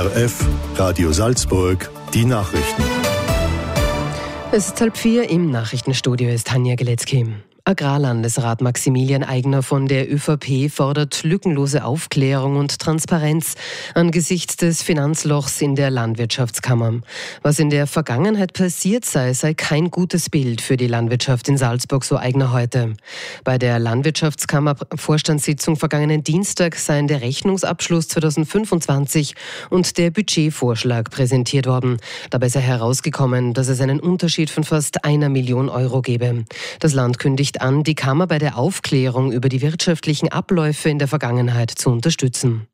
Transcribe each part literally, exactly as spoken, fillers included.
R F, Radio Salzburg, die Nachrichten. Es ist halb vier, im Nachrichtenstudio ist Tanja Geletzky. Agrarlandesrat Maximilian Aigner von der ÖVP fordert lückenlose Aufklärung und Transparenz angesichts des Finanzlochs in der Landwirtschaftskammer. Was in der Vergangenheit passiert sei, sei kein gutes Bild für die Landwirtschaft in Salzburg, so Aigner heute. Bei der Landwirtschaftskammer-Vorstandssitzung vergangenen Dienstag seien der Rechnungsabschluss zweitausendfünfundzwanzig und der Budgetvorschlag präsentiert worden. Dabei sei herausgekommen, dass es einen Unterschied von fast einer Million Euro gebe. Das Land kündigt an, die Kammer bei der Aufklärung über die wirtschaftlichen Abläufe in der Vergangenheit zu unterstützen.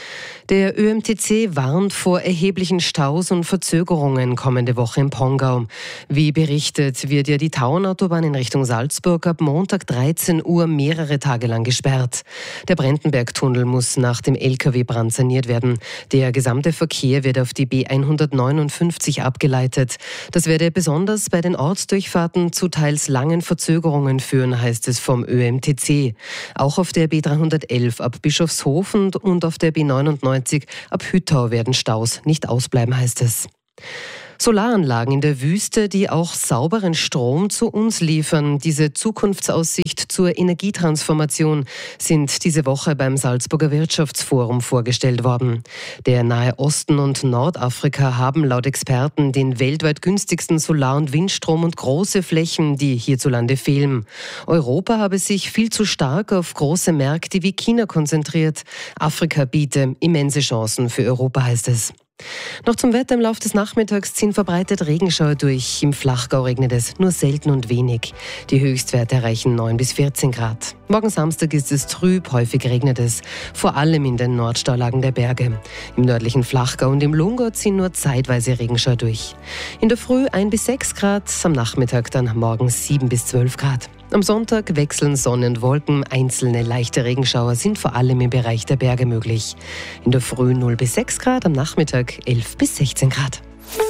Der Ö M T C warnt vor erheblichen Staus und Verzögerungen kommende Woche im Pongau. Wie berichtet, wird ja die Tauernautobahn in Richtung Salzburg ab Montag dreizehn Uhr mehrere Tage lang gesperrt. Der Brentenbergtunnel muss nach dem L K W-Brand saniert werden. Der gesamte Verkehr wird auf die B hundertneunundfünfzig abgeleitet. Das werde besonders bei den Ortsdurchfahrten zu teils langen Verzögerungen führen, heißt es vom Ö M T C. Auch auf der B dreihundertelf ab Bischofshofen und auf der B neunundneunzig ab Hüttau werden Staus nicht ausbleiben, heißt es. Solaranlagen in der Wüste, die auch sauberen Strom zu uns liefern. Diese Zukunftsaussicht zur Energietransformation sind diese Woche beim Salzburger Wirtschaftsforum vorgestellt worden. Der Nahe Osten und Nordafrika haben laut Experten den weltweit günstigsten Solar- und Windstrom und große Flächen, die hierzulande fehlen. Europa habe sich viel zu stark auf große Märkte wie China konzentriert. Afrika biete immense Chancen für Europa, heißt es. Noch zum Wetter: Im Laufe des Nachmittags ziehen verbreitet Regenschauer durch. Im Flachgau regnet es nur selten und wenig. Die Höchstwerte erreichen neun bis vierzehn Grad. Morgen Samstag ist es trüb, häufig regnet es. Vor allem in den Nordstaulagen der Berge. Im nördlichen Flachgau und im Lungau ziehen nur zeitweise Regenschauer durch. In der Früh ein bis sechs Grad, am Nachmittag dann morgens sieben bis zwölf Grad. Am Sonntag wechseln Sonne und Wolken. Einzelne leichte Regenschauer sind vor allem im Bereich der Berge möglich. In der Früh null bis sechs Grad, am Nachmittag elf bis sechzehn Grad.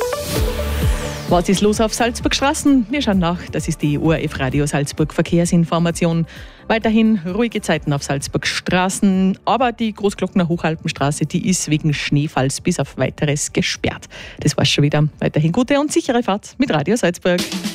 Was ist los auf Salzburg Straßen? Wir schauen nach. Das ist die O R F Radio Salzburg Verkehrsinformation. Weiterhin ruhige Zeiten auf Salzburg Straßen, aber die Großglockner Hochalpenstraße, die ist wegen Schneefalls bis auf Weiteres gesperrt. Das war's schon wieder. Weiterhin gute und sichere Fahrt mit Radio Salzburg.